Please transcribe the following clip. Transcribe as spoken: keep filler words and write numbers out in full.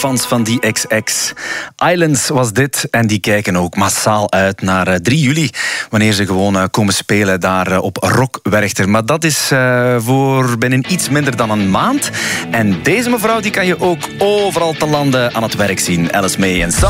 fans van D X X. Islands was dit en die kijken ook massaal uit naar drie juli, wanneer ze gewoon komen spelen daar op Rock Werchter. Maar dat is uh, voor binnen iets minder dan een maand. En deze mevrouw die kan je ook overal te landen aan het werk zien. Alice May en Sam.